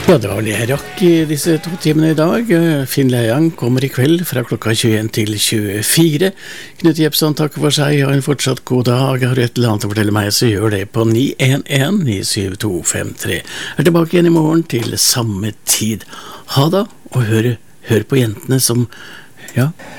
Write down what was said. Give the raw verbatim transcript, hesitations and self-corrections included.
Ja, det var vel jeg rakk I disse to timene I dag. Finn Leiang kommer I kveld fra klokka tjueen til tjuefire. Knut Jepson takker for seg. Ha en fortsatt god dag. Har du et eller annet å fortelle meg, så gjør det på ni en en ni syv to fem tre. Er tilbake igjen I morgen til samme tid. Ha da, og hør, hør på jentene som, ja...